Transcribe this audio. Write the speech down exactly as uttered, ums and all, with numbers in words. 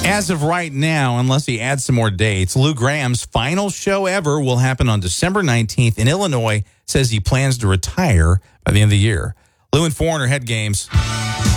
As of right now, unless he adds some more dates, Lou Graham's final show ever will happen on December nineteenth in Illinois. Says he plans to retire by the end of the year. Lou and Foreigner head games.